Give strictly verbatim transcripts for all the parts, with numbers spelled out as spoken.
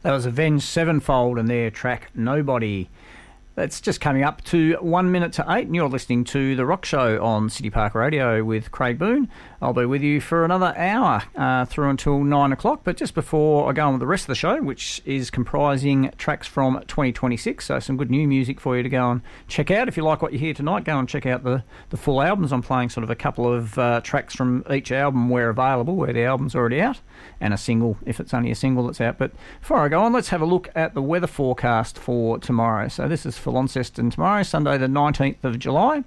That was Avenged Sevenfold and their track Nobody. That's just coming up to one minute to eight, and you're listening to The Rock Show on City Park Radio with Craig Boone. I'll be with you for another hour uh, through until nine o'clock, but just before I go on with the rest of the show, which is comprising tracks from twenty twenty-six, so some good new music for you to go and check out. If you like what you hear tonight, go and check out the, the full albums. I'm playing sort of a couple of uh, tracks from each album where available, where the album's already out, and a single, if it's only a single that's out. But before I go on, let's have a look at the weather forecast for tomorrow. So this is for Launceston tomorrow, Sunday the nineteenth of July.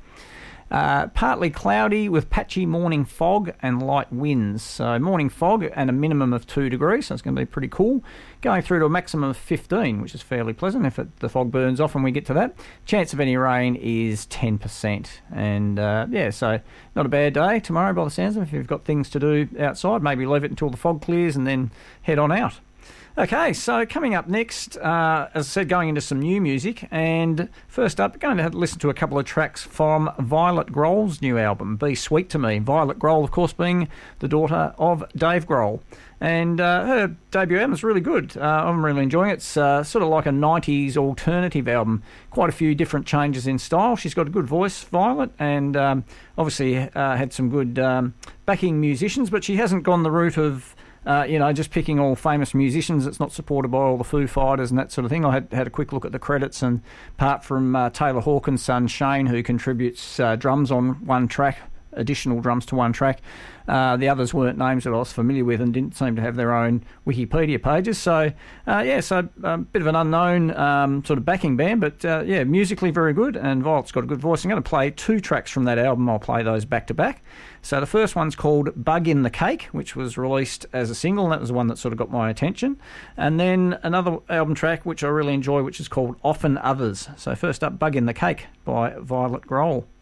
Uh, partly cloudy with patchy morning fog and light winds. So morning fog and a minimum of two degrees, so it's going to be pretty cool. Going through to a maximum of fifteen, which is fairly pleasant if it, the fog burns off when we get to that. Chance of any rain is ten percent. And uh, yeah, so not a bad day tomorrow by the sounds of it. If you've got things to do outside, maybe leave it until the fog clears and then head on out. Okay, so coming up next, uh, as I said, going into some new music, and first up, going to have to listen to a couple of tracks from Violet Grohl's new album, Be Sweet to Me. Violet Grohl, of course, being the daughter of Dave Grohl. And uh, her debut album is really good. Uh, I'm really enjoying it. It's uh, sort of like a nineties alternative album. Quite a few different changes in style. She's got a good voice, Violet, and um, obviously uh, had some good um, backing musicians, but she hasn't gone the route of Uh, you know, just picking all famous musicians. It's not supported by all the Foo Fighters and that sort of thing. I had had a quick look at the credits, and apart from uh, Taylor Hawkins' son Shane, who contributes uh, drums on one track, additional drums to one track, uh, the others weren't names that I was familiar with and didn't seem to have their own Wikipedia pages. So, uh, yeah, so a bit of an unknown um, sort of backing band, but uh, yeah, musically very good, and Violet's got a good voice. I'm going to play two tracks from that album. I'll play those back to back. So the first one's called Bug in the Cake, which was released as a single, and that was the one that sort of got my attention. And then another album track, which I really enjoy, which is called Often Others. So first up, Bug in the Cake by Violet Grohl.